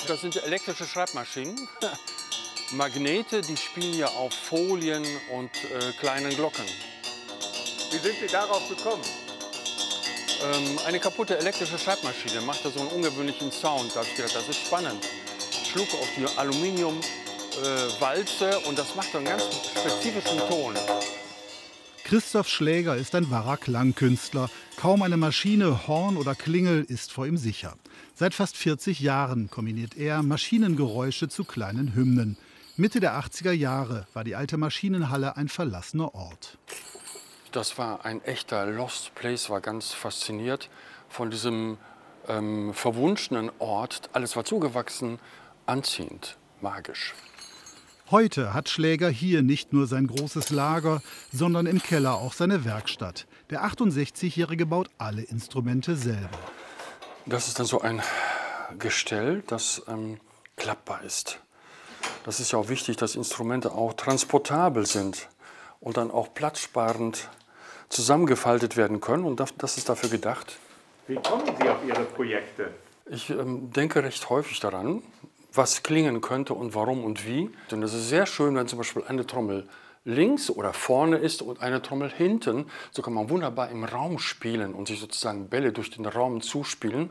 Das sind elektrische Schreibmaschinen. Magnete, die spielen ja auf Folien und kleinen Glocken. Wie sind Sie darauf gekommen? Eine kaputte elektrische Schreibmaschine macht da so einen ungewöhnlichen Sound. Da habe ich gedacht, das ist spannend. Ich schlug auf die Aluminiumwalze und das macht einen ganz spezifischen Ton. Christoph Schläger ist ein wahrer Klangkünstler. Kaum eine Maschine, Horn oder Klingel ist vor ihm sicher. Seit fast 40 Jahren kombiniert er Maschinengeräusche zu kleinen Hymnen. Mitte der 80er Jahre war die alte Maschinenhalle ein verlassener Ort. Das war ein echter Lost Place, war ganz fasziniert von diesem verwunschenen Ort. Alles war zugewachsen, anziehend, magisch. Heute hat Schläger hier nicht nur sein großes Lager, sondern im Keller auch seine Werkstatt. Der 68-Jährige baut alle Instrumente selber. Das ist dann so ein Gestell, das klappbar ist. Das ist ja auch wichtig, dass Instrumente auch transportabel sind und dann auch platzsparend zusammengefaltet werden können. Und das ist dafür gedacht. Wie kommen Sie auf Ihre Projekte? Ich denke recht häufig daran, was klingen könnte und warum und wie. Und es ist sehr schön, wenn zum Beispiel eine Trommel links oder vorne ist und eine Trommel hinten. So kann man wunderbar im Raum spielen und sich sozusagen Bälle durch den Raum zuspielen.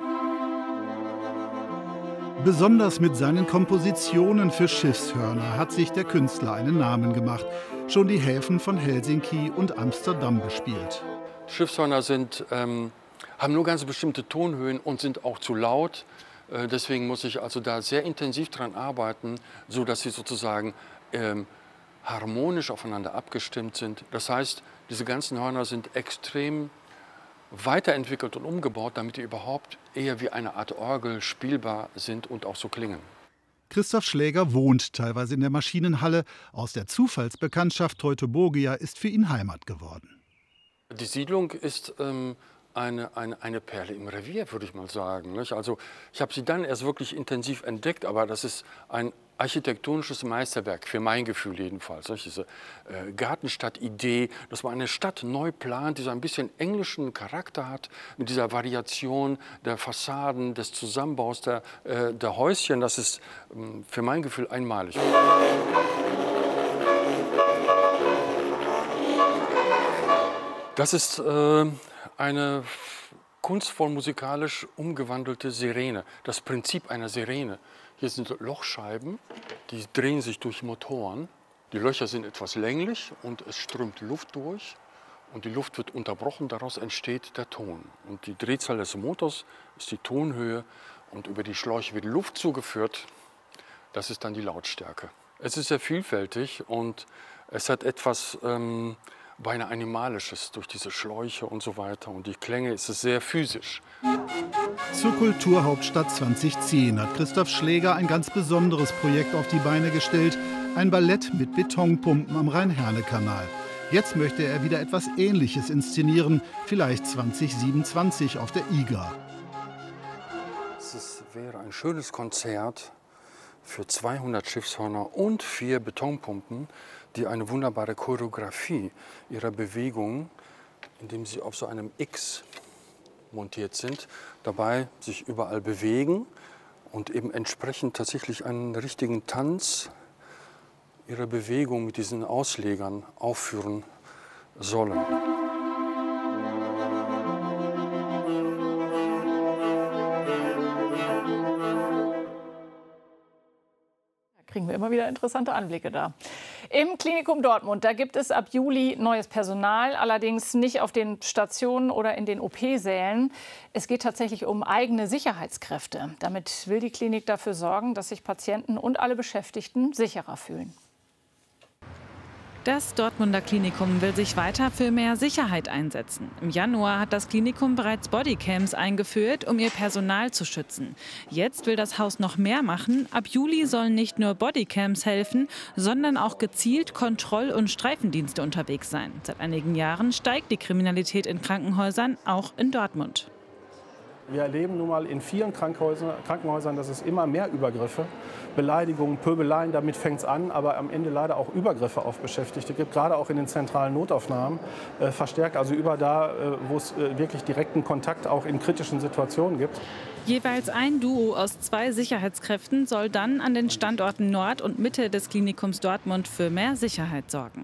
Besonders mit seinen Kompositionen für Schiffshörner hat sich der Künstler einen Namen gemacht. Schon die Häfen von Helsinki und Amsterdam bespielt. Schiffshörner haben nur ganz bestimmte Tonhöhen und sind auch zu laut. Deswegen muss ich also da sehr intensiv dran arbeiten, sodass sie sozusagen harmonisch aufeinander abgestimmt sind. Das heißt, diese ganzen Hörner sind extrem weiterentwickelt und umgebaut, damit die überhaupt eher wie eine Art Orgel spielbar sind und auch so klingen. Christoph Schläger wohnt teilweise in der Maschinenhalle. Aus der Zufallsbekanntschaft Teutoburgia ist für ihn Heimat geworden. Die Siedlung ist eine Perle im Revier, würde ich mal sagen. Also ich habe sie dann erst wirklich intensiv entdeckt, aber das ist ein architektonisches Meisterwerk, für mein Gefühl jedenfalls. Diese Gartenstadt-Idee, dass man eine Stadt neu plant, die so ein bisschen englischen Charakter hat, mit dieser Variation der Fassaden, des Zusammenbaus der Häuschen, das ist für mein Gefühl einmalig. Das ist eine kunstvoll musikalisch umgewandelte Sirene, das Prinzip einer Sirene. Hier sind Lochscheiben, die drehen sich durch Motoren. Die Löcher sind etwas länglich und es strömt Luft durch. Und die Luft wird unterbrochen, daraus entsteht der Ton. Und die Drehzahl des Motors ist die Tonhöhe und über die Schläuche wird Luft zugeführt. Das ist dann die Lautstärke. Es ist sehr vielfältig und es hat etwas beinahe Animalisches durch diese Schläuche und so weiter. Und die Klänge ist es sehr physisch. Zur Kulturhauptstadt 2010 hat Christoph Schläger ein ganz besonderes Projekt auf die Beine gestellt. Ein Ballett mit Betonpumpen am Rhein-Herne-Kanal. Jetzt möchte er wieder etwas Ähnliches inszenieren, vielleicht 2027 auf der IGA. Es wäre ein schönes Konzert für 200 Schiffshörner und 4 Betonpumpen, die eine wunderbare Choreografie ihrer Bewegung, indem sie auf so einem X montiert sind, dabei sich überall bewegen und eben entsprechend tatsächlich einen richtigen Tanz ihrer Bewegung mit diesen Auslegern aufführen sollen. Kriegen wir immer wieder interessante Anblicke da. Im Klinikum Dortmund, da gibt es ab Juli neues Personal, allerdings nicht auf den Stationen oder in den OP-Sälen. Es geht tatsächlich um eigene Sicherheitskräfte. Damit will die Klinik dafür sorgen, dass sich Patienten und alle Beschäftigten sicherer fühlen. Das Dortmunder Klinikum will sich weiter für mehr Sicherheit einsetzen. Im Januar hat das Klinikum bereits Bodycams eingeführt, um ihr Personal zu schützen. Jetzt will das Haus noch mehr machen. Ab Juli sollen nicht nur Bodycams helfen, sondern auch gezielt Kontroll- und Streifendienste unterwegs sein. Seit einigen Jahren steigt die Kriminalität in Krankenhäusern, auch in Dortmund. Wir erleben nun mal in vielen Krankenhäusern, dass es immer mehr Übergriffe, Beleidigungen, Pöbeleien, damit fängt es an, aber am Ende leider auch Übergriffe auf Beschäftigte gibt, gerade auch in den zentralen Notaufnahmen, verstärkt, also über da, wo es wirklich direkten Kontakt auch in kritischen Situationen gibt. Jeweils ein Duo aus 2 Sicherheitskräften soll dann an den Standorten Nord und Mitte des Klinikums Dortmund für mehr Sicherheit sorgen.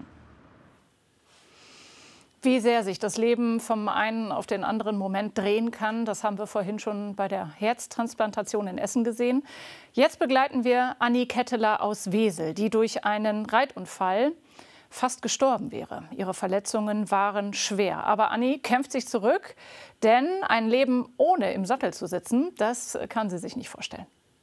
Wie sehr sich das Leben vom einen auf den anderen Moment drehen kann, das haben wir vorhin schon bei der Herztransplantation in Essen gesehen. Jetzt begleiten wir Anni Ketteler aus Wesel, die durch einen Reitunfall fast gestorben wäre. Ihre Verletzungen waren schwer. Aber Anni kämpft sich zurück, denn ein Leben ohne im Sattel zu sitzen, das kann sie sich nicht vorstellen.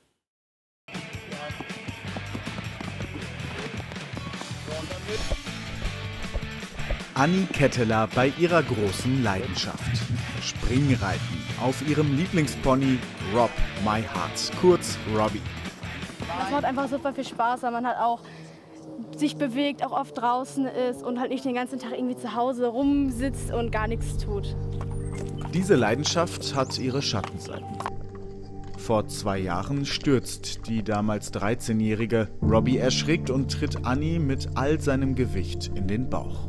Anni Ketteler bei ihrer großen Leidenschaft. Springreiten auf ihrem Lieblingspony Rob My Heart, kurz Robbie. Das macht einfach super viel Spaß, weil man halt auch sich bewegt, auch oft draußen ist und halt nicht den ganzen Tag irgendwie zu Hause rumsitzt und gar nichts tut. Diese Leidenschaft hat ihre Schattenseiten. Vor 2 Jahren stürzt die damals 13-jährige. Robbie erschrickt und tritt Anni mit all seinem Gewicht in den Bauch.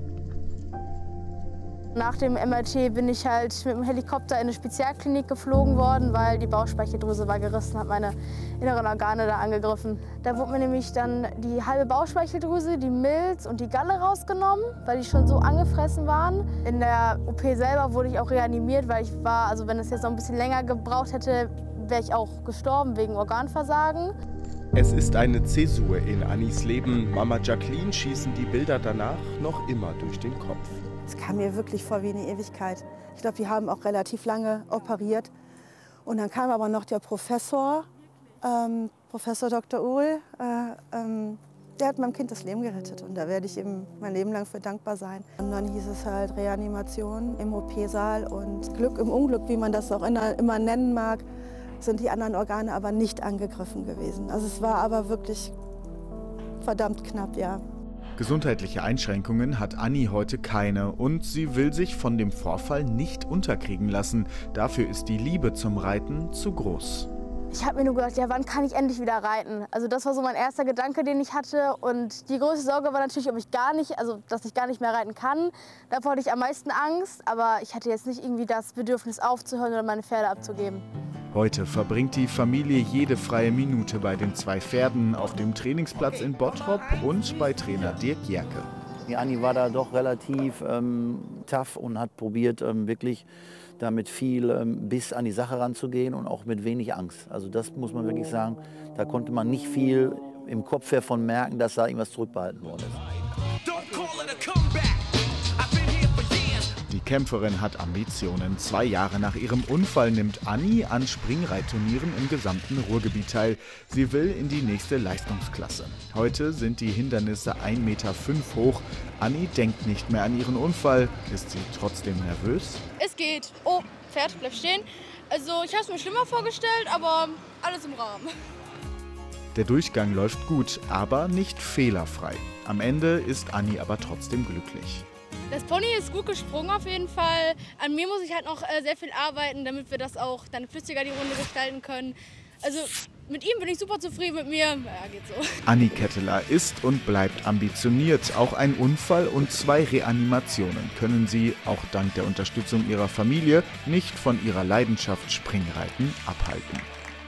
Nach dem MRT bin ich halt mit dem Helikopter in eine Spezialklinik geflogen worden, weil die Bauchspeicheldrüse war gerissen, hat meine inneren Organe da angegriffen. Da wurde mir nämlich dann die halbe Bauchspeicheldrüse, die Milz und die Galle rausgenommen, weil die schon so angefressen waren. In der OP selber wurde ich auch reanimiert, weil ich war, also wenn es jetzt noch ein bisschen länger gebraucht hätte, wäre ich auch gestorben wegen Organversagen. Es ist eine Zäsur in Annis Leben. Mama Jacqueline schießen die Bilder danach noch immer durch den Kopf. Es kam mir wirklich vor wie eine Ewigkeit. Ich glaube, die haben auch relativ lange operiert. Und dann kam aber noch der Professor, Professor Dr. Uhl, der hat meinem Kind das Leben gerettet. Und da werde ich ihm mein Leben lang für dankbar sein. Und dann hieß es halt Reanimation im OP-Saal und Glück im Unglück, wie man das auch immer nennen mag, sind die anderen Organe aber nicht angegriffen gewesen. Also es war aber wirklich verdammt knapp, ja. Gesundheitliche Einschränkungen hat Anni heute keine und sie will sich von dem Vorfall nicht unterkriegen lassen. Dafür ist die Liebe zum Reiten zu groß. Ich habe mir nur gedacht, ja, wann kann ich endlich wieder reiten? Also das war so mein erster Gedanke, den ich hatte. Und die größte Sorge war natürlich, dass ich gar nicht mehr reiten kann. Davor hatte ich am meisten Angst, aber ich hatte jetzt nicht irgendwie das Bedürfnis aufzuhören oder meine Pferde abzugeben. Heute verbringt die Familie jede freie Minute bei den 2 Pferden auf dem Trainingsplatz in Bottrop und bei Trainer Dirk Jerke. Die Anni war da doch relativ tough und hat probiert, wirklich damit viel Biss an die Sache ranzugehen und auch mit wenig Angst. Also das muss man wirklich sagen, da konnte man nicht viel im Kopf davon merken, dass da irgendwas zurückbehalten worden ist. Die Kämpferin hat Ambitionen. 2 Jahre nach ihrem Unfall nimmt Anni an Springreitturnieren im gesamten Ruhrgebiet teil. Sie will in die nächste Leistungsklasse. Heute sind die Hindernisse 1,5 Meter hoch. Anni denkt nicht mehr an ihren Unfall. Ist sie trotzdem nervös? Es geht. Oh, Pferd, bleib stehen. Also ich habe es mir schlimmer vorgestellt, aber alles im Rahmen. Der Durchgang läuft gut, aber nicht fehlerfrei. Am Ende ist Anni aber trotzdem glücklich. Das Pony ist gut gesprungen auf jeden Fall. An mir muss ich halt noch sehr viel arbeiten, damit wir das auch dann flüssiger die Runde gestalten können. Also mit ihm bin ich super zufrieden, mit mir, ja, geht so. Anni Ketteler ist und bleibt ambitioniert. Auch ein Unfall und 2 Reanimationen können sie, auch dank der Unterstützung ihrer Familie, nicht von ihrer Leidenschaft Springreiten abhalten.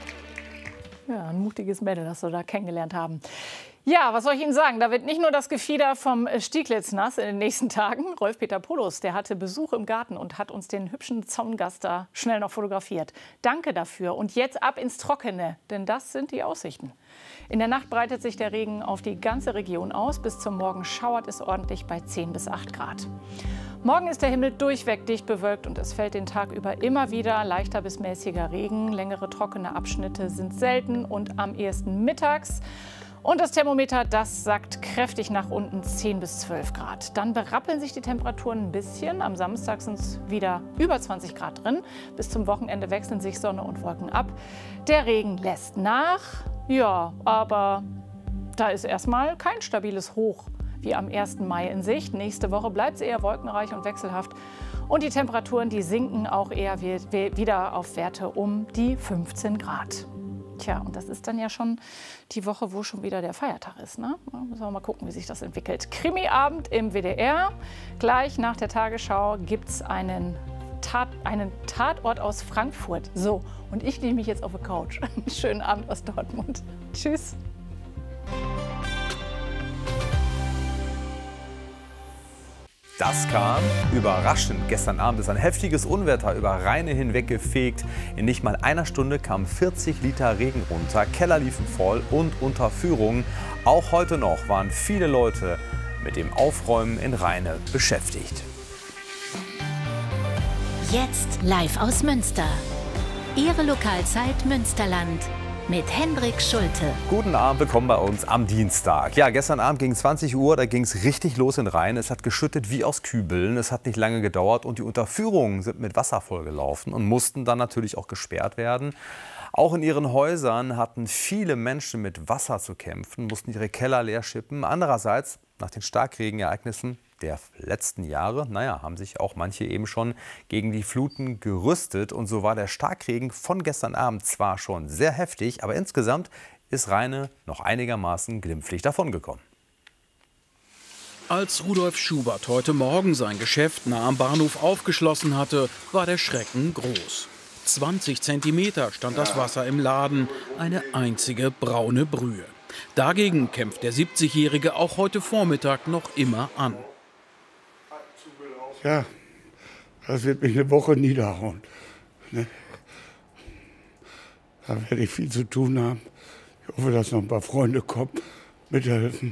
Ja, ein mutiges Mädel, das wir da kennengelernt haben. Ja, was soll ich Ihnen sagen? Da wird nicht nur das Gefieder vom Stieglitz nass in den nächsten Tagen. Rolf-Peter Polos, der hatte Besuch im Garten und hat uns den hübschen Zaungast da schnell noch fotografiert. Danke dafür. Und jetzt ab ins Trockene, denn das sind die Aussichten. In der Nacht breitet sich der Regen auf die ganze Region aus. Bis zum Morgen schauert es ordentlich bei 10 bis 8 Grad. Morgen ist der Himmel durchweg dicht bewölkt und es fällt den Tag über immer wieder leichter bis mäßiger Regen. Längere trockene Abschnitte sind selten und am ehesten mittags. Und das Thermometer, das sackt kräftig nach unten, 10 bis 12 Grad. Dann berappeln sich die Temperaturen ein bisschen. Am Samstag sind es wieder über 20 Grad drin. Bis zum Wochenende wechseln sich Sonne und Wolken ab. Der Regen lässt nach. Ja, aber da ist erstmal kein stabiles Hoch wie am 1. Mai in Sicht. Nächste Woche bleibt es eher wolkenreich und wechselhaft. Und die Temperaturen, die sinken auch eher wieder auf Werte um die 15 Grad. Tja, und das ist dann ja schon die Woche, wo schon wieder der Feiertag ist. Ne? Müssen wir mal gucken, wie sich das entwickelt. Krimi-Abend im WDR. Gleich nach der Tagesschau gibt es einen einen Tatort aus Frankfurt. So, und ich lege mich jetzt auf die Couch. Schönen Abend aus Dortmund. Tschüss. Das kam überraschend. Gestern Abend ist ein heftiges Unwetter über Rheine hinweggefegt. In nicht mal einer Stunde kamen 40 Liter Regen runter, Keller liefen voll und Unterführungen. Auch heute noch waren viele Leute mit dem Aufräumen in Rheine beschäftigt. Jetzt live aus Münster. Ihre Lokalzeit Münsterland. Mit Hendrik Schulte. Guten Abend, willkommen bei uns am Dienstag. Ja, gestern Abend gegen 20 Uhr, da ging es richtig los in Rheine. Es hat geschüttet wie aus Kübeln. Es hat nicht lange gedauert und die Unterführungen sind mit Wasser vollgelaufen und mussten dann natürlich auch gesperrt werden. Auch in ihren Häusern hatten viele Menschen mit Wasser zu kämpfen, mussten ihre Keller leer schippen. Andererseits, nach den Starkregenereignissen der letzten Jahre, haben sich auch manche eben schon gegen die Fluten gerüstet. Und so war der Starkregen von gestern Abend zwar schon sehr heftig, aber insgesamt ist Rheine noch einigermaßen glimpflich davongekommen. Als Rudolf Schubert heute Morgen sein Geschäft nah am Bahnhof aufgeschlossen hatte, war der Schrecken groß. 20 Zentimeter stand das Wasser im Laden, eine einzige braune Brühe. Dagegen kämpft der 70-Jährige auch heute Vormittag noch immer an. Ja, das wird mich eine Woche niederhauen. Ne? Da werde ich viel zu tun haben. Ich hoffe, dass noch ein paar Freunde kommen, mithelfen.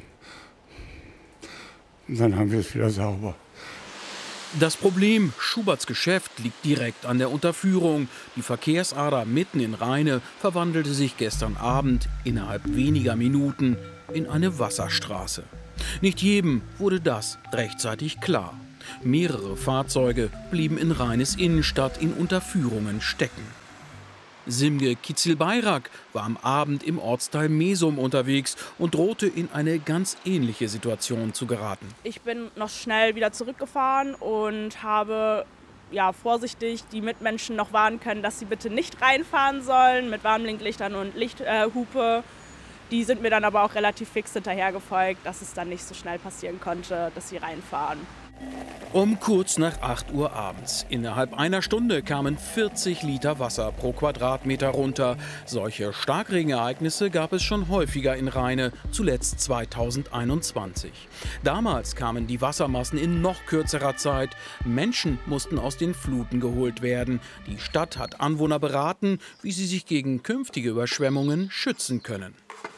Und dann haben wir es wieder sauber. Das Problem, Schuberts Geschäft liegt direkt an der Unterführung. Die Verkehrsader mitten in Rheine verwandelte sich gestern Abend innerhalb weniger Minuten in eine Wasserstraße. Nicht jedem wurde das rechtzeitig klar. Mehrere Fahrzeuge blieben in Rheines Innenstadt in Unterführungen stecken. Simge Kizil-Bayrak war am Abend im Ortsteil Mesum unterwegs und drohte in eine ganz ähnliche Situation zu geraten. Ich bin noch schnell wieder zurückgefahren und habe vorsichtig die Mitmenschen noch warnen können, dass sie bitte nicht reinfahren sollen mit Warnblinklichtern und Lichthupe. Die sind mir dann aber auch relativ fix hinterhergefolgt, dass es dann nicht so schnell passieren konnte, dass sie reinfahren. Um kurz nach 8 Uhr abends. Innerhalb einer Stunde kamen 40 Liter Wasser pro Quadratmeter runter. Solche Starkregenereignisse gab es schon häufiger in Rheine, zuletzt 2021. Damals kamen die Wassermassen in noch kürzerer Zeit. Menschen mussten aus den Fluten geholt werden. Die Stadt hat Anwohner beraten, wie sie sich gegen künftige Überschwemmungen schützen können.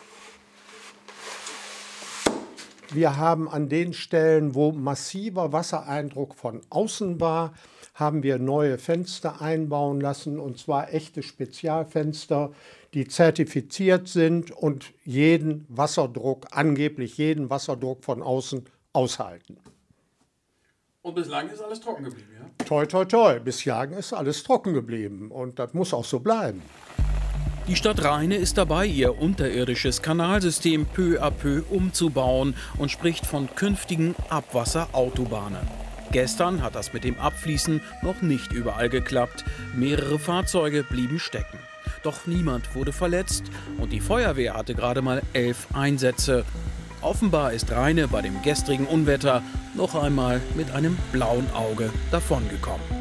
Wir haben an den Stellen, wo massiver Wassereindruck von außen war, haben wir neue Fenster einbauen lassen, und zwar echte Spezialfenster, die zertifiziert sind und jeden Wasserdruck, angeblich jeden Wasserdruck von außen aushalten. Und bislang ist alles trocken geblieben, ja? Toi, toi, toi. Bislang ist alles trocken geblieben und das muss auch so bleiben. Die Stadt Rheine ist dabei, ihr unterirdisches Kanalsystem peu à peu umzubauen und spricht von künftigen Abwasserautobahnen. Gestern hat das mit dem Abfließen noch nicht überall geklappt. Mehrere Fahrzeuge blieben stecken. Doch niemand wurde verletzt und die Feuerwehr hatte gerade mal 11 Einsätze. Offenbar ist Rheine bei dem gestrigen Unwetter noch einmal mit einem blauen Auge davongekommen.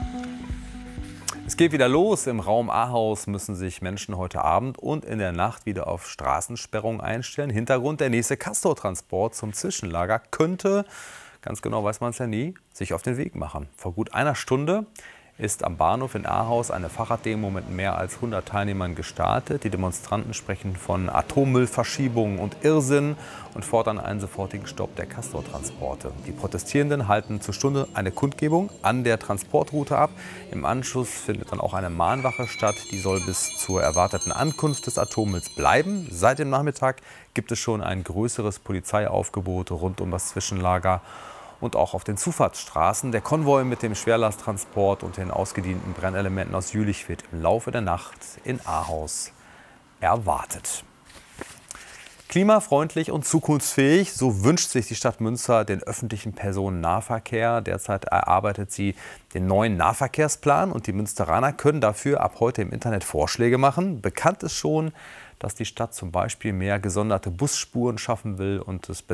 Es geht wieder los. Im Raum Ahaus müssen sich Menschen heute Abend und in der Nacht wieder auf Straßensperrungen einstellen. Hintergrund: der nächste Castortransport zum Zwischenlager könnte, ganz genau weiß man es ja nie, sich auf den Weg machen. Vor gut einer Stunde ist am Bahnhof in Ahaus eine Fahrraddemo mit mehr als 100 Teilnehmern gestartet. Die Demonstranten sprechen von Atommüllverschiebungen und Irrsinn und fordern einen sofortigen Stopp der Castortransporte. Die Protestierenden halten zur Stunde eine Kundgebung an der Transportroute ab. Im Anschluss findet dann auch eine Mahnwache statt. Die soll bis zur erwarteten Ankunft des Atommülls bleiben. Seit dem Nachmittag gibt es schon ein größeres Polizeiaufgebot rund um das Zwischenlager und auch auf den Zufahrtsstraßen. Der Konvoi mit dem Schwerlasttransport und den ausgedienten Brennelementen aus Jülich wird im Laufe der Nacht in Ahaus erwartet. Klimafreundlich und zukunftsfähig, so wünscht sich die Stadt Münster den öffentlichen Personennahverkehr. Derzeit erarbeitet sie den neuen Nahverkehrsplan und die Münsteraner können dafür ab heute im Internet Vorschläge machen. Bekannt ist schon, dass die Stadt zum Beispiel mehr gesonderte Busspuren schaffen will und es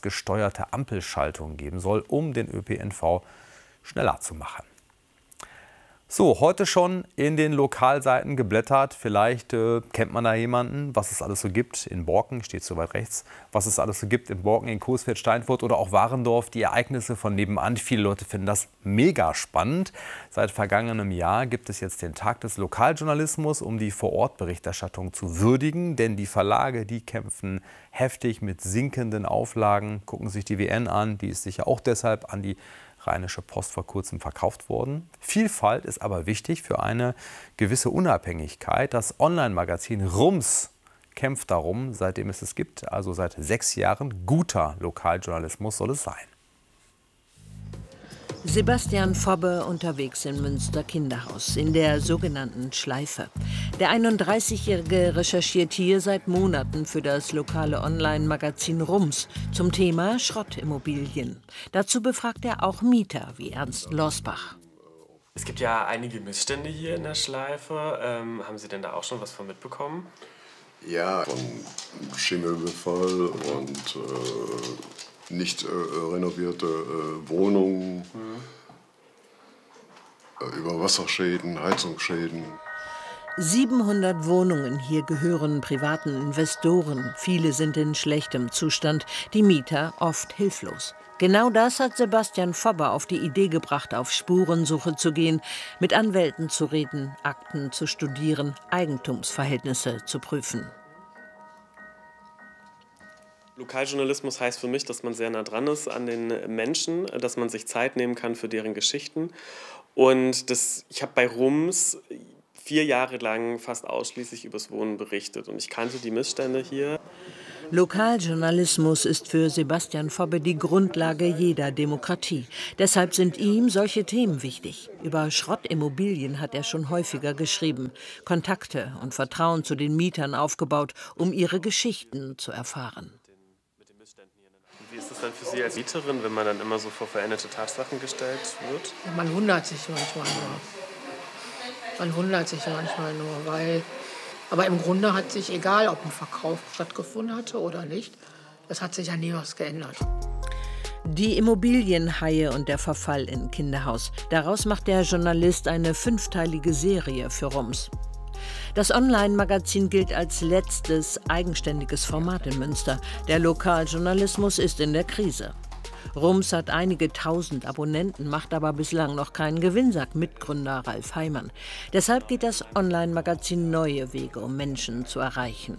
bedarfsgesteuerte Ampelschaltungen geben soll, um den ÖPNV schneller zu machen. So, heute schon in den Lokalseiten geblättert. Vielleicht kennt man da jemanden, was es alles so gibt in Borken, steht so weit rechts, was es alles so gibt in Borken, in Coesfeld, Steinfurt oder auch Warendorf. Die Ereignisse von nebenan. Viele Leute finden das mega spannend. Seit vergangenem Jahr gibt es jetzt den Tag des Lokaljournalismus, um die Vorortberichterstattung zu würdigen. Denn die Verlage, die kämpfen heftig mit sinkenden Auflagen. Gucken sich die WN an, die ist sicher auch deshalb an die Rheinische Post vor kurzem verkauft worden. Vielfalt ist aber wichtig für eine gewisse Unabhängigkeit. Das Online-Magazin Rums kämpft darum, seitdem es es gibt, also seit 6 Jahren. Guter Lokaljournalismus soll es sein. Sebastian Fobbe unterwegs im Münster Kinderhaus, in der sogenannten Schleife. Der 31-Jährige recherchiert hier seit Monaten für das lokale Online-Magazin Rums zum Thema Schrottimmobilien. Dazu befragt er auch Mieter wie Ernst Losbach. Es gibt ja einige Missstände hier in der Schleife. Haben Sie denn da auch schon was von mitbekommen? Ja, von Schimmelbefall und nicht renovierte Wohnungen, über Wasserschäden, Heizungsschäden. 700 Wohnungen hier gehören privaten Investoren. Viele sind in schlechtem Zustand, die Mieter oft hilflos. Genau das hat Sebastian Fobbe auf die Idee gebracht, auf Spurensuche zu gehen, mit Anwälten zu reden, Akten zu studieren, Eigentumsverhältnisse zu prüfen. Lokaljournalismus heißt für mich, dass man sehr nah dran ist an den Menschen, dass man sich Zeit nehmen kann für deren Geschichten. Und ich habe bei Rums 4 Jahre lang fast ausschließlich übers Wohnen berichtet und ich kannte die Missstände hier. Lokaljournalismus ist für Sebastian Fobbe die Grundlage jeder Demokratie. Deshalb sind ihm solche Themen wichtig. Über Schrottimmobilien hat er schon häufiger geschrieben, Kontakte und Vertrauen zu den Mietern aufgebaut, um ihre Geschichten zu erfahren. Wie ist es dann für Sie als Mieterin, wenn man dann immer so vor veränderte Tatsachen gestellt wird? Man wundert sich manchmal nur. Aber im Grunde hat sich, egal ob ein Verkauf stattgefunden hatte oder nicht, es hat sich ja nie was geändert. Die Immobilienhaie und der Verfall in Kinderhaus. Daraus macht der Journalist eine 5-teilige Serie für Rums. Das Online-Magazin gilt als letztes eigenständiges Format in Münster. Der Lokaljournalismus ist in der Krise. Rums hat einige tausend Abonnenten, macht aber bislang noch keinen Gewinn, sagt Mitgründer Ralf Heimann. Deshalb geht das Online-Magazin neue Wege, um Menschen zu erreichen.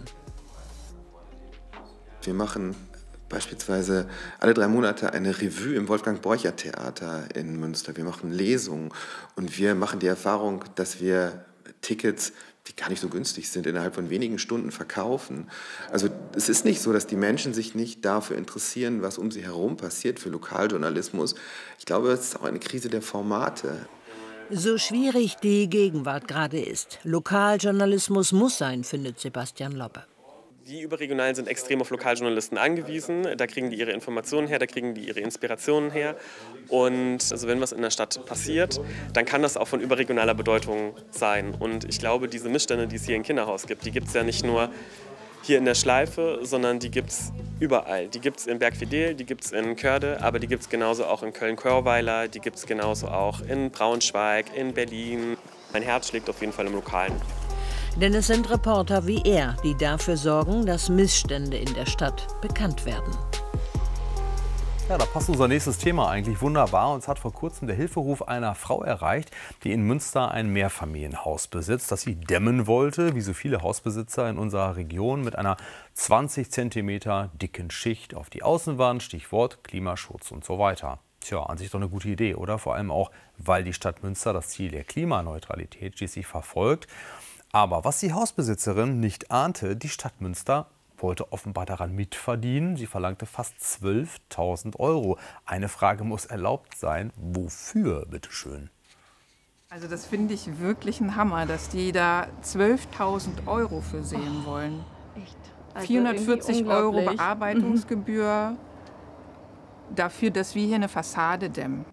Wir machen beispielsweise alle 3 Monate eine Revue im Wolfgang-Borcher-Theater in Münster. Wir machen Lesungen und wir machen die Erfahrung, dass wir Tickets, die gar nicht so günstig sind, innerhalb von wenigen Stunden verkaufen. Also es ist nicht so, dass die Menschen sich nicht dafür interessieren, was um sie herum passiert für Lokaljournalismus. Ich glaube, es ist auch eine Krise der Formate. So schwierig die Gegenwart gerade ist, Lokaljournalismus muss sein, findet Sebastian Lobbe. Die Überregionalen sind extrem auf Lokaljournalisten angewiesen. Da kriegen die ihre Informationen her, da kriegen die ihre Inspirationen her. Und also wenn was in der Stadt passiert, dann kann das auch von überregionaler Bedeutung sein. Und ich glaube, diese Missstände, die es hier in Kinderhaus gibt, die gibt es ja nicht nur hier in der Schleife, sondern die gibt es überall. Die gibt es in Bergfidel, die gibt es in Körde, aber die gibt es genauso auch in Köln-Körweiler, die gibt es genauso auch in Braunschweig, in Berlin. Mein Herz schlägt auf jeden Fall im Lokalen. Denn es sind Reporter wie er, die dafür sorgen, dass Missstände in der Stadt bekannt werden. Ja, da passt unser nächstes Thema eigentlich wunderbar. Uns hat vor kurzem der Hilferuf einer Frau erreicht, die in Münster ein Mehrfamilienhaus besitzt, das sie dämmen wollte, wie so viele Hausbesitzer in unserer Region, mit einer 20 cm dicken Schicht auf die Außenwand, Stichwort Klimaschutz und so weiter. Tja, an sich doch eine gute Idee, oder? Vor allem auch, weil die Stadt Münster das Ziel der Klimaneutralität schließlich verfolgt. Aber was die Hausbesitzerin nicht ahnte, die Stadt Münster wollte offenbar daran mitverdienen. Sie verlangte fast 12.000 €. Eine Frage muss erlaubt sein. Wofür, bitteschön? Also das finde ich wirklich ein Hammer, dass die da 12.000 € für sehen wollen. Echt? Also 440 € Bearbeitungsgebühr dafür, dass wir hier eine Fassade dämmen.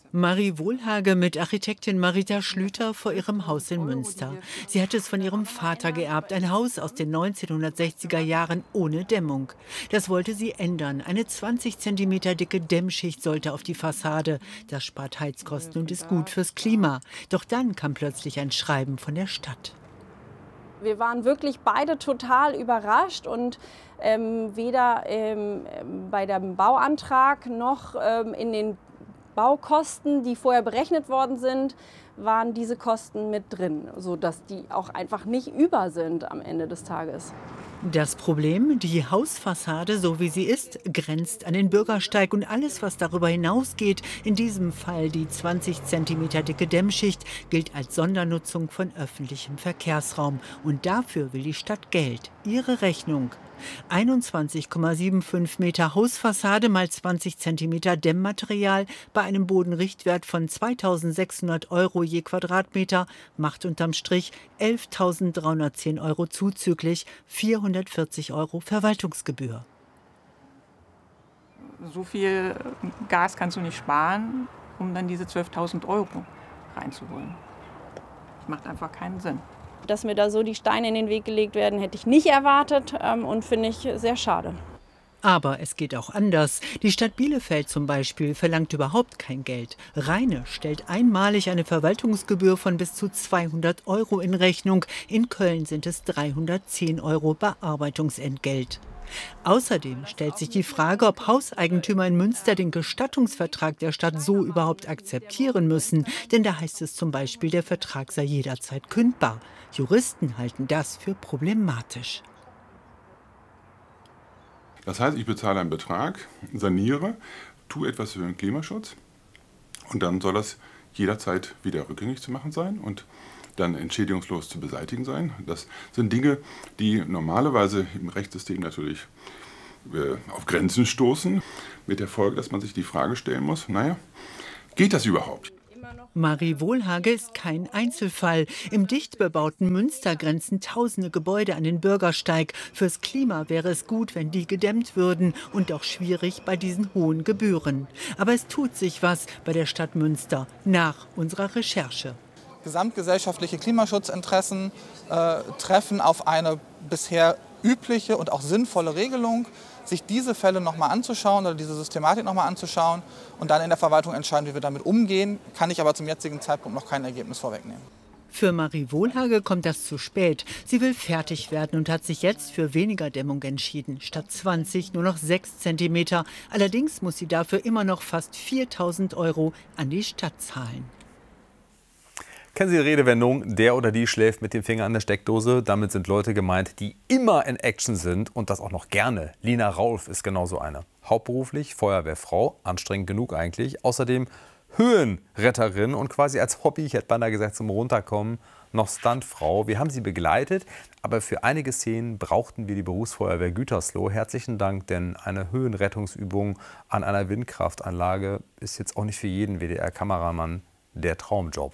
Marie Wohlhage mit Architektin Marita Schlüter vor ihrem Haus in Münster. Sie hat es von ihrem Vater geerbt, ein Haus aus den 1960er Jahren ohne Dämmung. Das wollte sie ändern. Eine 20 cm dicke Dämmschicht sollte auf die Fassade. Das spart Heizkosten und ist gut fürs Klima. Doch dann kam plötzlich ein Schreiben von der Stadt. Wir waren wirklich beide total überrascht und weder bei dem Bauantrag noch in den Baukosten, die vorher berechnet worden sind, waren diese Kosten mit drin, sodass die auch einfach nicht über sind am Ende des Tages. Das Problem, die Hausfassade, so wie sie ist, grenzt an den Bürgersteig und alles, was darüber hinausgeht, in diesem Fall die 20 cm dicke Dämmschicht, gilt als Sondernutzung von öffentlichem Verkehrsraum. Und dafür will die Stadt Geld, ihre Rechnung. 21,75 Meter Hausfassade mal 20 cm Dämmmaterial bei einem Bodenrichtwert von 2.600 € je Quadratmeter macht unterm Strich 11.310 € zuzüglich 440 € Verwaltungsgebühr. So viel Gas kannst du nicht sparen, um dann diese 12.000 € reinzuholen. Das macht einfach keinen Sinn. Dass mir da so die Steine in den Weg gelegt werden, hätte ich nicht erwartet und finde ich sehr schade. Aber es geht auch anders. Die Stadt Bielefeld zum Beispiel verlangt überhaupt kein Geld. Rheine stellt einmalig eine Verwaltungsgebühr von bis zu 200 € in Rechnung. In Köln sind es 310 € Bearbeitungsentgelt. Außerdem stellt sich die Frage, ob Hauseigentümer in Münster den Gestattungsvertrag der Stadt so überhaupt akzeptieren müssen. Denn da heißt es zum Beispiel, der Vertrag sei jederzeit kündbar. Juristen halten das für problematisch. Das heißt, ich bezahle einen Betrag, saniere, tue etwas für den Klimaschutz und dann soll das jederzeit wieder rückgängig zu machen sein und dann entschädigungslos zu beseitigen sein. Das sind Dinge, die normalerweise im Rechtssystem natürlich auf Grenzen stoßen, mit der Folge, dass man sich die Frage stellen muss, naja, geht das überhaupt? Marie Wohlhage ist kein Einzelfall. Im dicht bebauten Münster grenzen tausende Gebäude an den Bürgersteig. Fürs Klima wäre es gut, wenn die gedämmt würden und auch schwierig bei diesen hohen Gebühren. Aber es tut sich was bei der Stadt Münster nach unserer Recherche. Gesamtgesellschaftliche Klimaschutzinteressen treffen auf eine bisher übliche und auch sinnvolle Regelung, sich diese Fälle nochmal anzuschauen oder diese Systematik nochmal anzuschauen und dann in der Verwaltung entscheiden, wie wir damit umgehen, kann ich aber zum jetzigen Zeitpunkt noch kein Ergebnis vorwegnehmen. Für Marie Wohlhage kommt das zu spät. Sie will fertig werden und hat sich jetzt für weniger Dämmung entschieden. Statt 20 nur noch 6 cm. Allerdings muss sie dafür immer noch fast 4.000 € an die Stadt zahlen. Kennen Sie die Redewendung, der oder die schläft mit dem Finger an der Steckdose? Damit sind Leute gemeint, die immer in Action sind und das auch noch gerne. Lina Raulf ist genauso eine. Hauptberuflich Feuerwehrfrau, anstrengend genug eigentlich. Außerdem Höhenretterin und quasi als Hobby, ich hätte beinahe gesagt zum Runterkommen, noch Stuntfrau. Wir haben sie begleitet, aber für einige Szenen brauchten wir die Berufsfeuerwehr Gütersloh. Herzlichen Dank, denn eine Höhenrettungsübung an einer Windkraftanlage ist jetzt auch nicht für jeden WDR-Kameramann der Traumjob.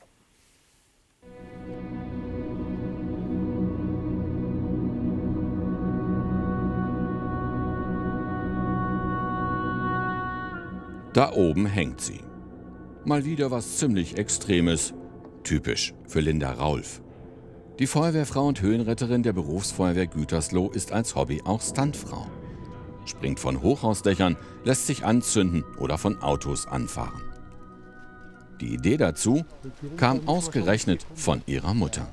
Da oben hängt sie. Mal wieder was ziemlich Extremes. Typisch für Linda Raulf. Die Feuerwehrfrau und Höhenretterin der Berufsfeuerwehr Gütersloh ist als Hobby auch Stuntfrau. Springt von Hochhausdächern, lässt sich anzünden oder von Autos anfahren. Die Idee dazu kam ausgerechnet von ihrer Mutter.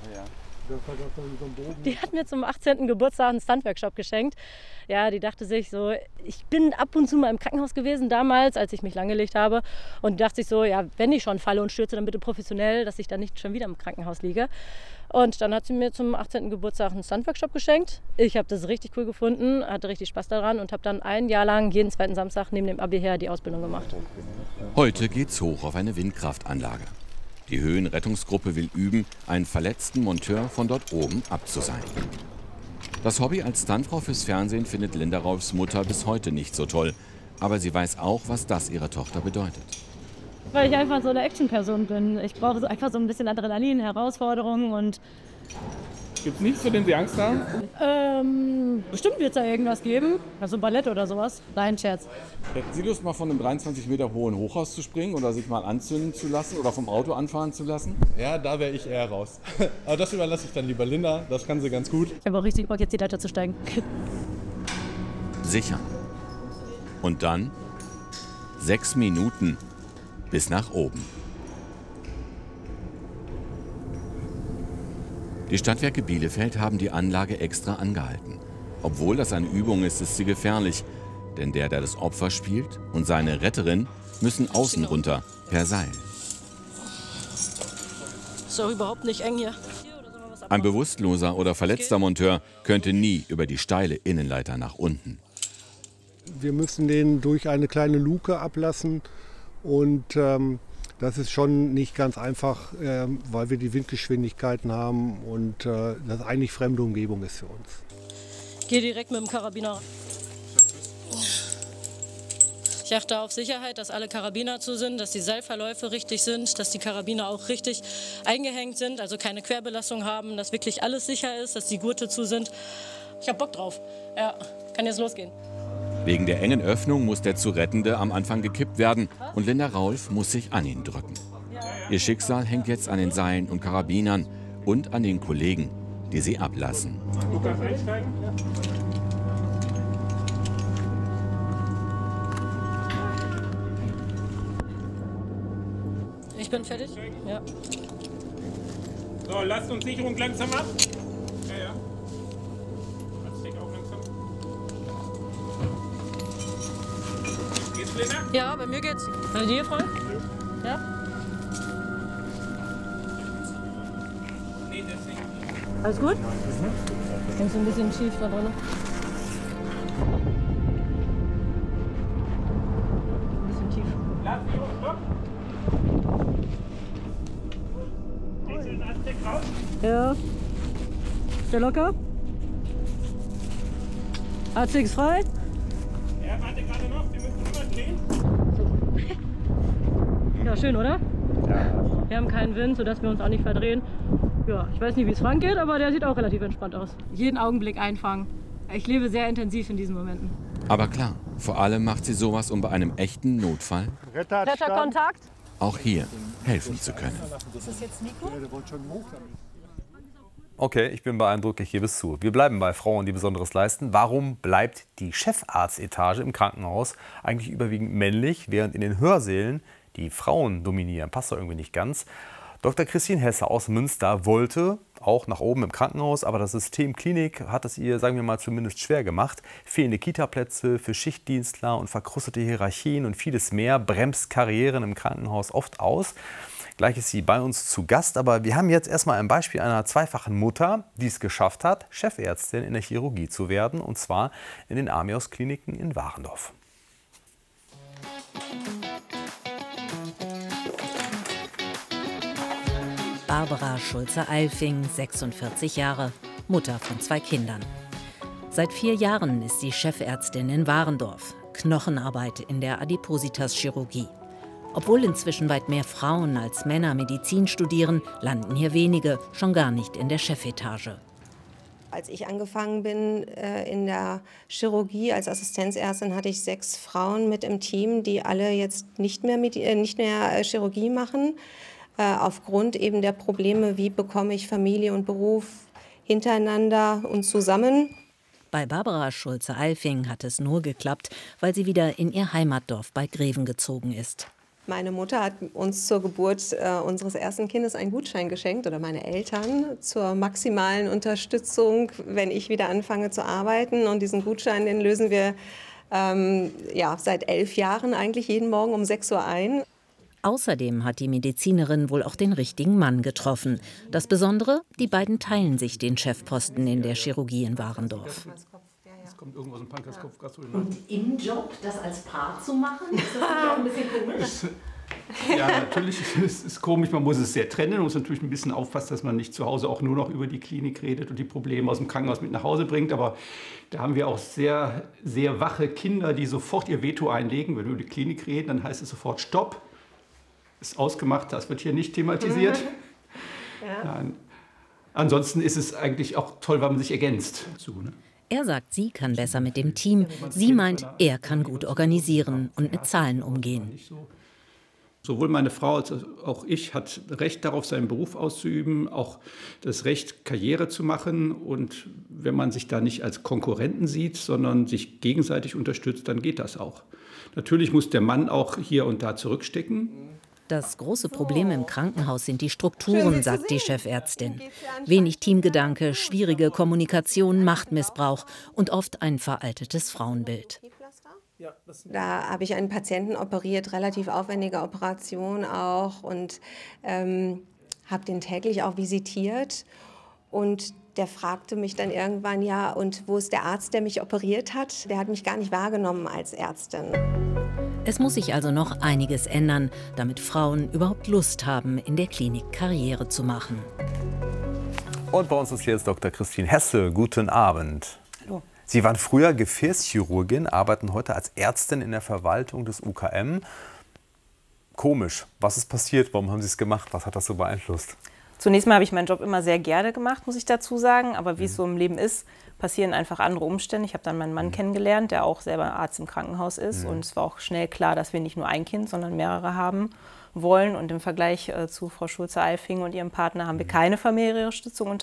Die hat mir zum 18. Geburtstag einen Stuntworkshop geschenkt. Ja, die dachte sich so, ich bin ab und zu mal im Krankenhaus gewesen damals, als ich mich langgelegt habe. Und die dachte sich so, ja, wenn ich schon falle und stürze, dann bitte professionell, dass ich dann nicht schon wieder im Krankenhaus liege. Und dann hat sie mir zum 18. Geburtstag einen Stuntworkshop geschenkt. Ich habe das richtig cool gefunden, hatte richtig Spaß daran und habe dann ein Jahr lang jeden zweiten Samstag neben dem Abi her die Ausbildung gemacht. Heute geht's hoch auf eine Windkraftanlage. Die Höhenrettungsgruppe will üben, einen verletzten Monteur von dort oben abzuseilen. Das Hobby als Stuntfrau fürs Fernsehen findet Linda Raulfs Mutter bis heute nicht so toll. Aber sie weiß auch, was das ihrer Tochter bedeutet. Weil ich einfach so eine Actionperson bin. Ich brauche einfach so ein bisschen Adrenalin, Herausforderungen und Gibt es nichts, vor dem Sie Angst haben? Bestimmt wird es da irgendwas geben. Also ein Ballett oder sowas. Nein, Scherz. Hätten Sie Lust, mal von einem 23 Meter hohen Hochhaus zu springen oder sich mal anzünden zu lassen oder vom Auto anfahren zu lassen? Ja, da wäre ich eher raus. Aber das überlasse ich dann lieber Linda. Das kann sie ganz gut. Ich habe auch richtig Bock, jetzt die Leiter zu steigen. Sichern. Und dann 6 Minuten bis nach oben. Die Stadtwerke Bielefeld haben die Anlage extra angehalten. Obwohl das eine Übung ist, ist sie gefährlich. Denn der das Opfer spielt und seine Retterin müssen außen runter per Seil. Ist doch überhaupt nicht eng hier. Ein bewusstloser oder verletzter Monteur könnte nie über die steile Innenleiter nach unten. Wir müssen den durch eine kleine Luke ablassen und das ist schon nicht ganz einfach, weil wir die Windgeschwindigkeiten haben und das eigentlich fremde Umgebung ist für uns. Ich gehe direkt mit dem Karabiner. Ich achte auf Sicherheit, dass alle Karabiner zu sind, dass die Seilverläufe richtig sind, dass die Karabiner auch richtig eingehängt sind, also keine Querbelastung haben, dass wirklich alles sicher ist, dass die Gurte zu sind. Ich habe Bock drauf. Ja, kann jetzt losgehen. Wegen der engen Öffnung muss der zu Rettende am Anfang gekippt werden und Linda Raulf muss sich an ihn drücken. Ihr Schicksal hängt jetzt an den Seilen und Karabinern und an den Kollegen, die sie ablassen. Du kannst einsteigen. Ich bin fertig? Ja. So, lasst uns Sicherung langsam ab. Ja. Auch langsam. Geht's, Linda? Ja, bei mir geht's. Bei dir, Freund? Ja? Nee, das nicht. Alles gut? Ich bin so ein bisschen schief da drin. Ein bisschen tief. Lass die hoch, stopp. Den Ansteck raus. Ja. Ist der locker? Ansteck frei? Ja, warte gerade noch. Wir müssen rüber drehen. Ja, schön, oder? Ja. Wir haben keinen Wind, sodass wir uns auch nicht verdrehen. Ja, ich weiß nicht, wie es Frank geht, aber der sieht auch relativ entspannt aus. Jeden Augenblick einfangen. Ich lebe sehr intensiv in diesen Momenten. Aber klar, vor allem macht sie sowas, um bei einem echten Notfall Retterkontakt. auch hier helfen zu können. Ist das jetzt Nico? Okay, ich bin beeindruckt, ich gebe es zu. Wir bleiben bei Frauen, die Besonderes leisten. Warum bleibt die Chefarztetage im Krankenhaus eigentlich überwiegend männlich, während in den Hörsälen die Frauen dominieren? Passt doch irgendwie nicht ganz. Dr. Christine Hesse aus Münster wollte auch nach oben im Krankenhaus, aber das System Klinik hat es ihr, sagen wir mal, zumindest schwer gemacht. Fehlende Kitaplätze für Schichtdienstler und verkrustete Hierarchien und vieles mehr bremst Karrieren im Krankenhaus oft aus. Gleich ist sie bei uns zu Gast, aber wir haben jetzt erstmal ein Beispiel einer zweifachen Mutter, die es geschafft hat, Chefärztin in der Chirurgie zu werden, und zwar in den Amios-Kliniken in Warendorf. Barbara Schulze-Eilfing, 46 Jahre, Mutter von 2 Kindern. Seit 4 Jahren ist sie Chefärztin in Warendorf, Knochenarbeit in der Adipositas-Chirurgie. Obwohl inzwischen weit mehr Frauen als Männer Medizin studieren, landen hier wenige, schon gar nicht in der Chefetage. Als ich angefangen bin in der Chirurgie als Assistenzärztin, hatte ich 6 Frauen mit im Team, die alle jetzt nicht mehr Chirurgie machen. Aufgrund eben der Probleme, wie bekomme ich Familie und Beruf hintereinander und zusammen. Bei Barbara Schulze-Eilfing hat es nur geklappt, weil sie wieder in ihr Heimatdorf bei Greven gezogen ist. Meine Mutter hat uns zur Geburt unseres ersten Kindes einen Gutschein geschenkt, oder meine Eltern, zur maximalen Unterstützung, wenn ich wieder anfange zu arbeiten. Und diesen Gutschein, den lösen wir seit 11 Jahren eigentlich jeden Morgen um 6 Uhr ein. Außerdem hat die Medizinerin wohl auch den richtigen Mann getroffen. Das Besondere, die beiden teilen sich den Chefposten in der Chirurgie in Warendorf. Kommt irgendwo so ein Pankreaskopf. Und im Job das als Paar zu machen, ist das auch ein bisschen komisch? Ja, natürlich ist es komisch. Man muss es sehr trennen. Man muss natürlich ein bisschen aufpassen, dass man nicht zu Hause auch nur noch über die Klinik redet und die Probleme aus dem Krankenhaus mit nach Hause bringt. Aber da haben wir auch sehr, sehr wache Kinder, die sofort ihr Veto einlegen. Wenn wir über die Klinik reden, dann heißt es sofort Stopp. Ist ausgemacht, das wird hier nicht thematisiert. Ja. Nein. Ansonsten ist es eigentlich auch toll, weil man sich ergänzt. Er sagt, sie kann besser mit dem Team. Sie meint, er kann gut organisieren und mit Zahlen umgehen. Sowohl meine Frau als auch ich hat Recht darauf, seinen Beruf auszuüben, auch das Recht, Karriere zu machen. Und wenn man sich da nicht als Konkurrenten sieht, sondern sich gegenseitig unterstützt, dann geht das auch. Natürlich muss der Mann auch hier und da zurückstecken. Das große Problem im Krankenhaus sind die Strukturen, sagt die Chefärztin. Wenig Teamgedanke, schwierige Kommunikation, Machtmissbrauch und oft ein veraltetes Frauenbild. Da habe ich einen Patienten operiert, relativ aufwendige Operation auch, und habe den täglich auch visitiert. Und der fragte mich dann irgendwann, ja, und wo ist der Arzt, der mich operiert hat? Der hat mich gar nicht wahrgenommen als Ärztin. Es muss sich also noch einiges ändern, damit Frauen überhaupt Lust haben, in der Klinik Karriere zu machen. Und bei uns ist jetzt Dr. Christine Hesse. Guten Abend. Hallo. Sie waren früher Gefäßchirurgin, arbeiten heute als Ärztin in der Verwaltung des UKM. Komisch. Was ist passiert? Warum haben Sie es gemacht? Was hat das so beeinflusst? Zunächst mal habe ich meinen Job immer sehr gerne gemacht, muss ich dazu sagen. Aber wie es so im Leben ist, passieren einfach andere Umstände. Ich habe dann meinen Mann kennengelernt, der auch selber Arzt im Krankenhaus ist. Und es war auch schnell klar, dass wir nicht nur ein Kind, sondern mehrere haben wollen. Und im Vergleich zu Frau Schulze-Eilfing und ihrem Partner haben wir keine familiäre Stützung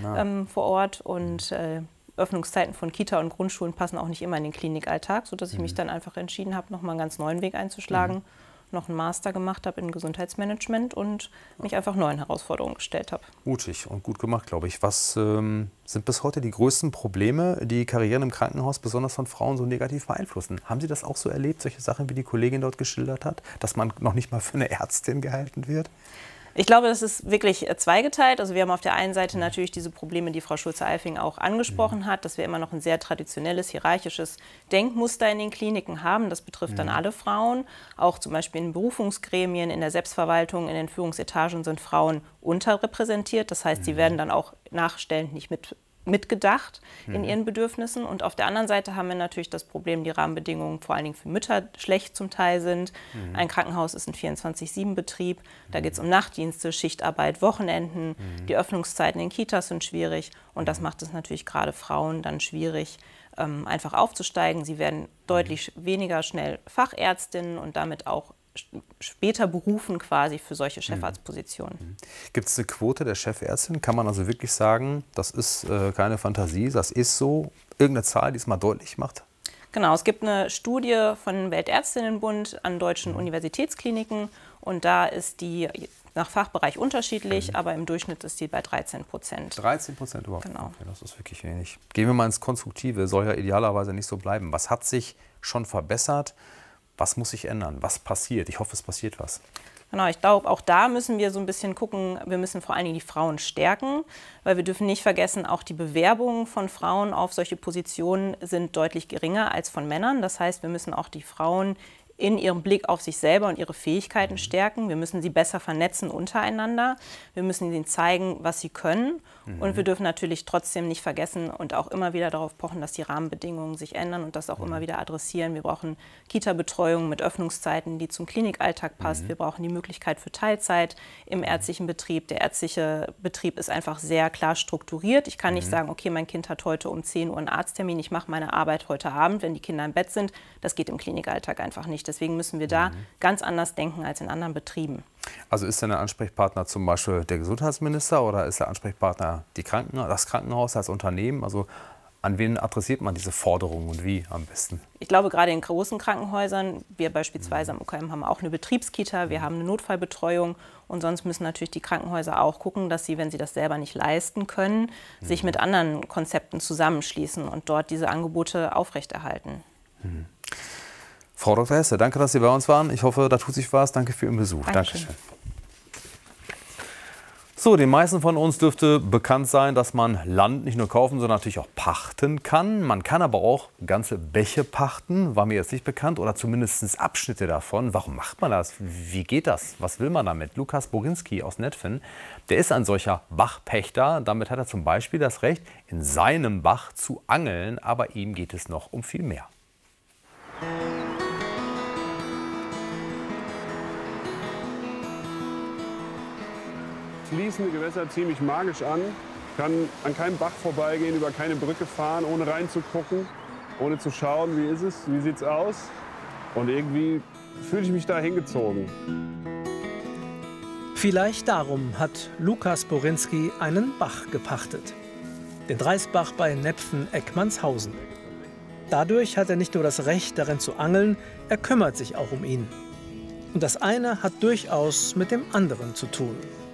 vor Ort. Und Öffnungszeiten von Kita und Grundschulen passen auch nicht immer in den Klinikalltag, sodass ich mich dann einfach entschieden habe, nochmal einen ganz neuen Weg einzuschlagen, noch einen Master gemacht habe in Gesundheitsmanagement und mich einfach neuen Herausforderungen gestellt habe. Mutig und gut gemacht, glaube ich. Was sind bis heute die größten Probleme, die Karrieren im Krankenhaus besonders von Frauen so negativ beeinflussen? Haben Sie das auch so erlebt, solche Sachen, wie die Kollegin dort geschildert hat, dass man noch nicht mal für eine Ärztin gehalten wird? Ich glaube, das ist wirklich zweigeteilt. Also wir haben auf der einen Seite natürlich diese Probleme, die Frau Schulze-Eilfing auch angesprochen hat, dass wir immer noch ein sehr traditionelles, hierarchisches Denkmuster in den Kliniken haben. Das betrifft dann alle Frauen. Auch zum Beispiel in Berufungsgremien, in der Selbstverwaltung, in den Führungsetagen sind Frauen unterrepräsentiert. Das heißt, sie werden dann auch nachstellend nicht mitgedacht in ihren Bedürfnissen. Und auf der anderen Seite haben wir natürlich das Problem, die Rahmenbedingungen vor allen Dingen für Mütter schlecht zum Teil sind. Ein Krankenhaus ist ein 24/7-Betrieb. Da geht es um Nachtdienste, Schichtarbeit, Wochenenden. Die Öffnungszeiten in Kitas sind schwierig. Und das macht es natürlich gerade Frauen dann schwierig, einfach aufzusteigen. Sie werden deutlich weniger schnell Fachärztinnen und damit auch später berufen quasi für solche Chefarztpositionen. Gibt es eine Quote der Chefärztin? Kann man also wirklich sagen, das ist keine Fantasie, das ist so? Irgendeine Zahl, die es mal deutlich macht? Genau, es gibt eine Studie von Weltärztinnenbund an deutschen Universitätskliniken und da ist die nach Fachbereich unterschiedlich, aber im Durchschnitt ist die bei 13%. 13% überhaupt? Genau. Okay, das ist wirklich wenig. Gehen wir mal ins Konstruktive, soll ja idealerweise nicht so bleiben. Was hat sich schon verbessert? Was muss sich ändern? Was passiert? Ich hoffe, es passiert was. Genau, ich glaube, auch da müssen wir so ein bisschen gucken, wir müssen vor allen Dingen die Frauen stärken, weil wir dürfen nicht vergessen, auch die Bewerbungen von Frauen auf solche Positionen sind deutlich geringer als von Männern. Das heißt, wir müssen auch die Frauen in ihrem Blick auf sich selber und ihre Fähigkeiten stärken. Wir müssen sie besser vernetzen untereinander. Wir müssen ihnen zeigen, was sie können. Und wir dürfen natürlich trotzdem nicht vergessen und auch immer wieder darauf pochen, dass die Rahmenbedingungen sich ändern und das auch immer wieder adressieren. Wir brauchen Kita-Betreuung mit Öffnungszeiten, die zum Klinikalltag passt. Wir brauchen die Möglichkeit für Teilzeit im ärztlichen Betrieb. Der ärztliche Betrieb ist einfach sehr klar strukturiert. Ich kann nicht sagen, okay, mein Kind hat heute um 10 Uhr einen Arzttermin, ich mache meine Arbeit heute Abend, wenn die Kinder im Bett sind. Das geht im Klinikalltag einfach nicht. Deswegen müssen wir da ganz anders denken als in anderen Betrieben. Also ist denn der Ansprechpartner zum Beispiel der Gesundheitsminister oder ist der Ansprechpartner das Krankenhaus als Unternehmen? Also an wen adressiert man diese Forderungen und wie am besten? Ich glaube, gerade in großen Krankenhäusern, wir beispielsweise am UKM haben auch eine Betriebskita, wir haben eine Notfallbetreuung und sonst müssen natürlich die Krankenhäuser auch gucken, dass sie, wenn sie das selber nicht leisten können, sich mit anderen Konzepten zusammenschließen und dort diese Angebote aufrechterhalten. Frau Dr. Hesse, danke, dass Sie bei uns waren. Ich hoffe, da tut sich was. Danke für Ihren Besuch. Dankeschön. So, den meisten von uns dürfte bekannt sein, dass man Land nicht nur kaufen, sondern natürlich auch pachten kann. Man kann aber auch ganze Bäche pachten, war mir jetzt nicht bekannt, oder zumindest Abschnitte davon. Warum macht man das? Wie geht das? Was will man damit? Lukas Boginski aus Netphen, der ist ein solcher Bachpächter. Damit hat er zum Beispiel das Recht, in seinem Bach zu angeln, aber ihm geht es noch um viel mehr. Fließende Gewässer ziehen mich magisch an. kann an keinem Bach vorbeigehen, über keine Brücke fahren, ohne reinzugucken, ohne zu schauen, wie ist es, wie sieht's aus. Und irgendwie fühle ich mich da hingezogen. Vielleicht darum hat Lukas Borinski einen Bach gepachtet. Den Dreisbach bei Nepfen-Eckmannshausen. Dadurch hat er nicht nur das Recht, darin zu angeln, er kümmert sich auch um ihn. Und das eine hat durchaus mit dem anderen zu tun.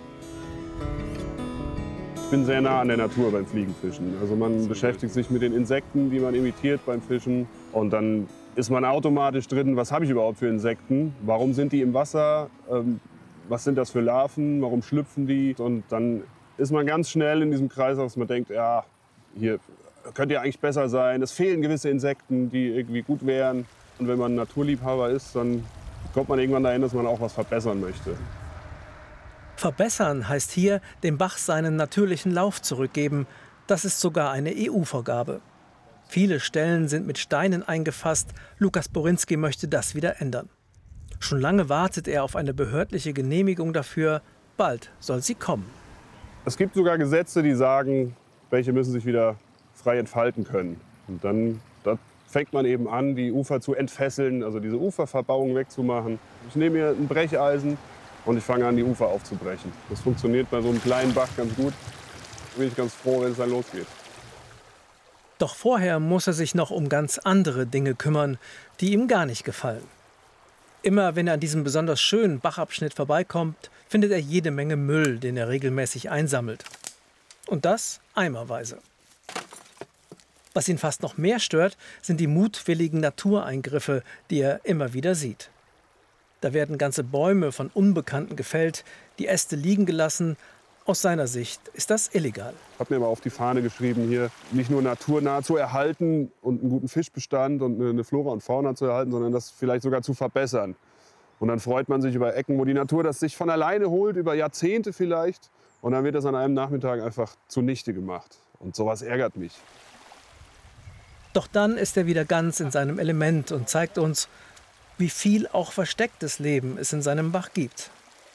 Ich bin sehr nah an der Natur beim Fliegenfischen. Also man beschäftigt sich mit den Insekten, die man imitiert beim Fischen. Und dann ist man automatisch drin, was habe ich überhaupt für Insekten? Warum sind die im Wasser? Was sind das für Larven? Warum schlüpfen die? Und dann ist man ganz schnell in diesem Kreis, dass man denkt, ja, hier könnte ja eigentlich besser sein. Es fehlen gewisse Insekten, die irgendwie gut wären. Und wenn man Naturliebhaber ist, dann kommt man irgendwann dahin, dass man auch was verbessern möchte. Verbessern heißt hier, dem Bach seinen natürlichen Lauf zurückgeben. Das ist sogar eine EU-Vorgabe. Viele Stellen sind mit Steinen eingefasst. Lukas Borinski möchte das wieder ändern. Schon lange wartet er auf eine behördliche Genehmigung dafür. Bald soll sie kommen. Es gibt sogar Gesetze, die sagen, welche müssen sich wieder frei entfalten können. Und dann fängt man eben an, die Ufer zu entfesseln, also diese Uferverbauung wegzumachen. Ich nehme mir ein Brecheisen und ich fange an, die Ufer aufzubrechen. Das funktioniert bei so einem kleinen Bach ganz gut. Da bin ich ganz froh, wenn es dann losgeht. Doch vorher muss er sich noch um ganz andere Dinge kümmern, die ihm gar nicht gefallen. Immer wenn er an diesem besonders schönen Bachabschnitt vorbeikommt, findet er jede Menge Müll, den er regelmäßig einsammelt. Und das eimerweise. Was ihn fast noch mehr stört, sind die mutwilligen Natureingriffe, die er immer wieder sieht. Da werden ganze Bäume von Unbekannten gefällt, die Äste liegen gelassen. Aus seiner Sicht ist das illegal. Ich habe mir aber auf die Fahne geschrieben, hier nicht nur naturnah zu erhalten und einen guten Fischbestand und eine Flora und Fauna zu erhalten, sondern das vielleicht sogar zu verbessern. Und dann freut man sich über Ecken, wo die Natur das sich von alleine holt, über Jahrzehnte vielleicht. Und dann wird das an einem Nachmittag einfach zunichte gemacht. Und sowas ärgert mich. Doch dann ist er wieder ganz in seinem Element und zeigt uns, wie viel auch verstecktes Leben es in seinem Bach gibt.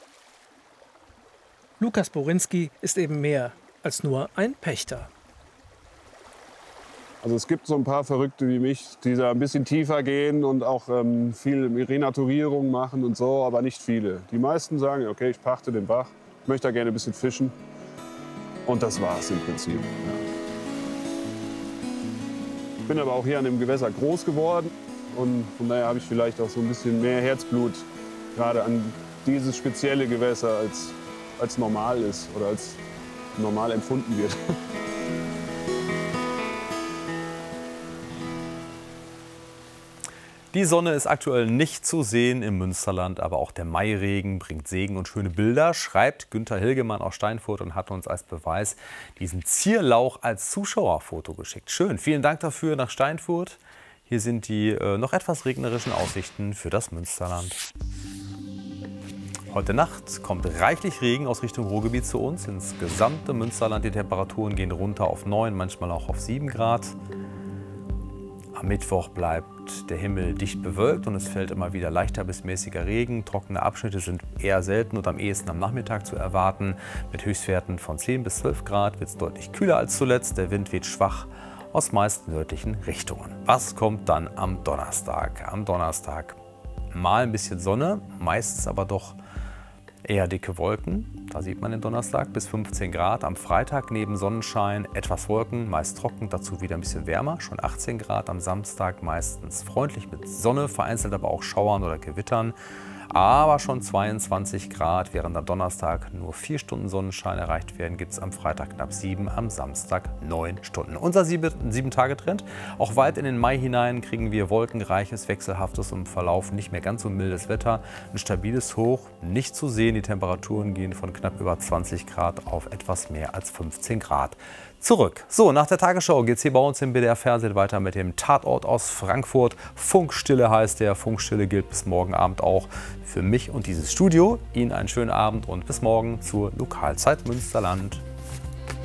Lukas Borinski ist eben mehr als nur ein Pächter. Also es gibt so ein paar Verrückte wie mich, die da ein bisschen tiefer gehen und auch viel Renaturierung machen und so, aber nicht viele. Die meisten sagen, okay, ich pachte den Bach, ich möchte da gerne ein bisschen fischen. Und das war's im Prinzip. Ja. Ich bin aber auch hier an dem Gewässer groß geworden und von daher habe ich vielleicht auch so ein bisschen mehr Herzblut gerade an dieses spezielle Gewässer als normal ist oder als normal empfunden wird. Die Sonne ist aktuell nicht zu sehen im Münsterland, aber auch der Mairegen bringt Segen und schöne Bilder, schreibt Günther Hilgemann aus Steinfurt und hat uns als Beweis diesen Zierlauch als Zuschauerfoto geschickt. Schön, vielen Dank dafür nach Steinfurt. Hier sind die noch etwas regnerischen Aussichten für das Münsterland. Heute Nacht kommt reichlich Regen aus Richtung Ruhrgebiet zu uns. Ins gesamte Münsterland die Temperaturen gehen runter auf 9, manchmal auch auf 7 Grad. Am Mittwoch bleibt der Himmel dicht bewölkt und es fällt immer wieder leichter bis mäßiger Regen. Trockene Abschnitte sind eher selten und am ehesten am Nachmittag zu erwarten. Mit Höchstwerten von 10 bis 12 Grad wird es deutlich kühler als zuletzt. Der Wind weht schwach aus meist nördlichen Richtungen. Was kommt dann am Donnerstag? Am Donnerstag mal ein bisschen Sonne, meistens aber doch eher dicke Wolken. Da sieht man den Donnerstag bis 15 Grad. Am Freitag neben Sonnenschein etwas Wolken, meist trocken, dazu wieder ein bisschen wärmer, schon 18 Grad. Am Samstag meistens freundlich mit Sonne, vereinzelt aber auch Schauern oder Gewittern. Aber schon 22 Grad, während am Donnerstag nur 4 Stunden Sonnenschein erreicht werden, gibt es am Freitag knapp 7, am Samstag 9 Stunden. Unser 7-Tage-Trend. Auch weit in den Mai hinein kriegen wir wolkenreiches, wechselhaftes und im Verlauf nicht mehr ganz so mildes Wetter. Ein stabiles Hoch, nicht zu sehen. Die Temperaturen gehen von knapp über 20 Grad auf etwas mehr als 15 Grad zurück. So, nach der Tagesschau geht es hier bei uns im BDR-Fernsehen weiter mit dem Tatort aus Frankfurt. Funkstille heißt der. Funkstille gilt bis morgen Abend auch für mich und dieses Studio. Ihnen einen schönen Abend und bis morgen zur Lokalzeit Münsterland.